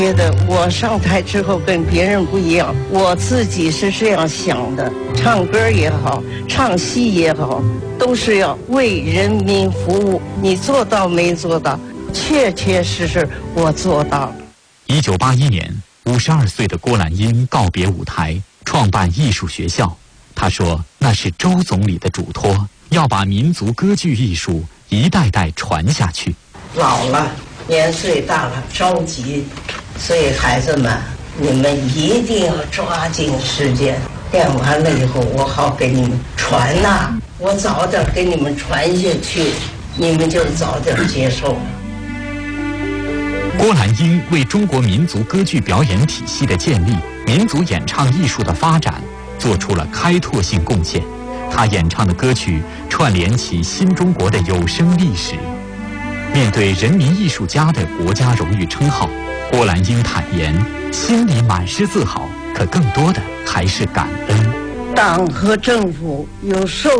觉得我上台之后跟别人不一样，我自己是这样想的，唱歌也好，唱戏也好，都是要为人民服务。你做到没做到？确确实实我做到了。 1981年，52岁的郭兰英告别舞台，创办艺术学校。他说那是周总理的嘱托，要把民族歌剧艺术一代代传下去。 老了，年岁大了，着急，所以孩子们，你们一定要抓紧时间，练完了以后，我好给你们传呐，我早点给你们传下去，你们就早点接受。 郭兰英为中国民族歌剧表演体系的建立、民族演唱艺术的发展做出了开拓性贡献。他演唱的歌曲串联起新中国的有声历史。面对人民艺术家的国家荣誉称号，郭兰英坦言，心里满是自豪，可更多的还是感恩。 党和政府有授